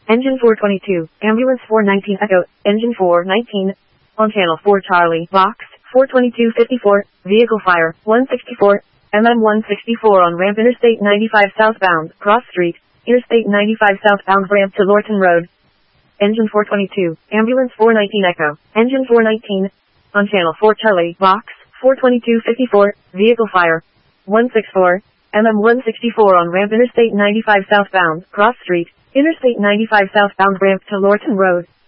Engine 422, Ambulance 419 Echo, Engine 419. On Channel 4 Charlie, Box 42254, Vehicle Fire 164, MM164 on ramp Interstate 95 southbound, Cross Street, Interstate 95 southbound ramp to Lorton Road. Engine 422, Ambulance 419 Echo, Engine 419. On Channel 4 Charlie, Box 42254, Vehicle Fire 164, MM164 on ramp Interstate 95 southbound, Cross Street, Interstate 95 southbound ramp to Lorton Road.